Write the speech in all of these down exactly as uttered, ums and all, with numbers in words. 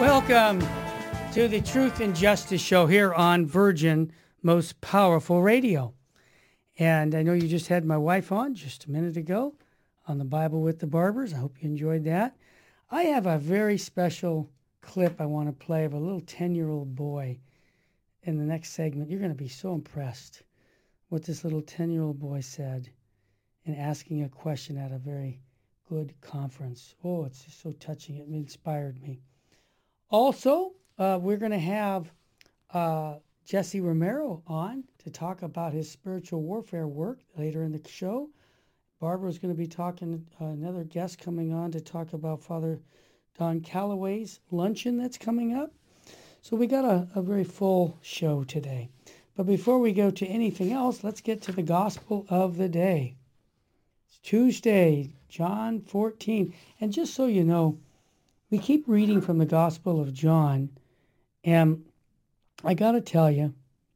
Welcome to the Truth and Justice Show here on Virgin Most Powerful Radio. And I know you just had my wife on just a minute ago on the Bible with the Barbers. I hope you enjoyed that. I have a very special clip I want to play of a little ten-year-old boy in the next segment. You're going to be so impressed what this little ten-year-old boy said in asking a question at a very good conference. Oh, it's just so touching. It inspired me. Also, uh, we're going to have uh, Jesse Romero on to talk about his spiritual warfare work later in the show. Barbara is going to be talking, uh, another guest coming on to talk about Father Don Calloway's luncheon that's coming up. So we got a, a very full show today. But before we go to anything else, let's get to the gospel of the day. It's Tuesday, John fourteen. And just so you know, we keep reading from the Gospel of John, and I got to tell you,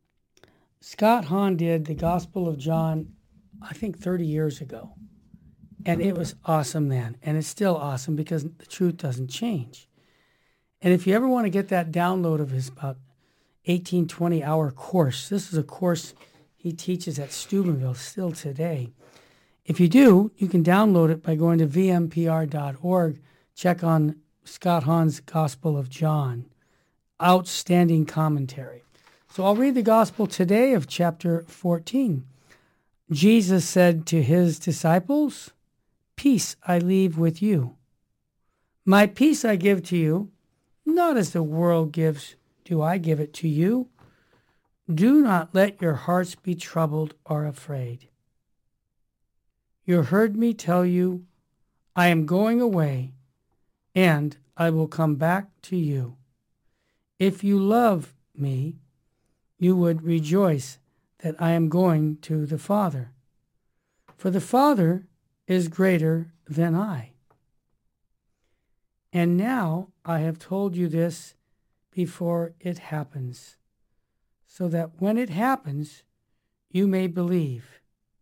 Scott Hahn did the Gospel of John, I think thirty years ago, and it was awesome then, and it's still awesome because the truth doesn't change. And if you ever want to get that download of his about eighteen, twenty hour course, this is a course he teaches at Steubenville still today. If you do, you can download it by going to v m p r dot org, check on Scott Hahn's Gospel of John. Outstanding commentary. So I'll read the Gospel today of chapter fourteen. Jesus said to his disciples, "Peace I leave with you. My peace I give to you, not as the world gives, do I give it to you. Do not let your hearts be troubled or afraid. You heard me tell you, I am going away, and I will come back to you. If you love me, you would rejoice that I am going to the Father. For the Father is greater than I. And now I have told you this before it happens, so that when it happens, you may believe.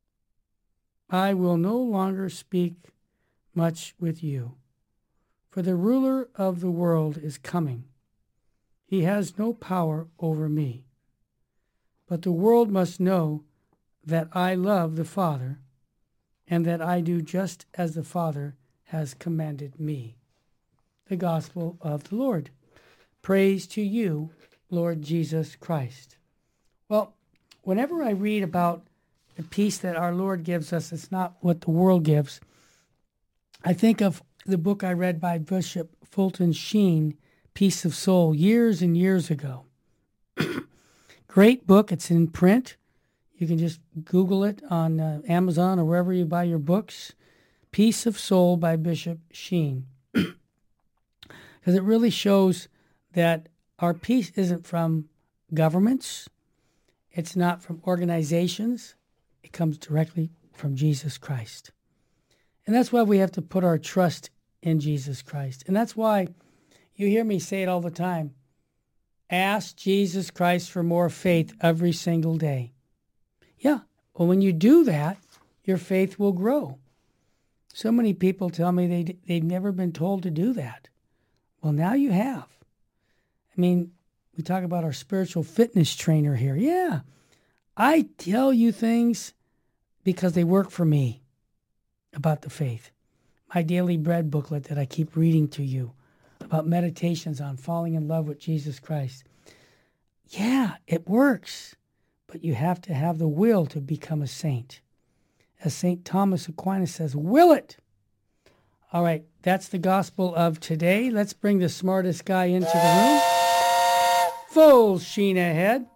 I will no longer speak much with you, for the ruler of the world is coming. He has no power over me. But the world must know that I love the Father, and that I do just as the Father has commanded me." The Gospel of the Lord. Praise to you, Lord Jesus Christ. Well, whenever I read about the peace that our Lord gives us, it's not what the world gives. I think of the book I read by Bishop Fulton Sheen, Peace of Soul, years and years ago. Great book. It's in print. You can just Google it on uh, Amazon or wherever you buy your books. Peace of Soul by Bishop Sheen. Because it really shows that our peace isn't from governments. It's not from organizations. It comes directly from Jesus Christ. And that's why we have to put our trust in Jesus Christ. And that's why you hear me say it all the time. Ask Jesus Christ for more faith every single day. Yeah, well, when you do that, your faith will grow. So many people tell me they, they've never been told to do that. Well, now you have. I mean, we talk about our spiritual fitness trainer here. Yeah, I tell you things because they work for me about the faith. My Daily Bread booklet that I keep reading to you about meditations on falling in love with Jesus Christ. Yeah, it works, but you have to have the will to become a saint. As Saint Thomas Aquinas says, will it. All right, that's the gospel of today. Let's bring the smartest guy into the room. Full sheen ahead.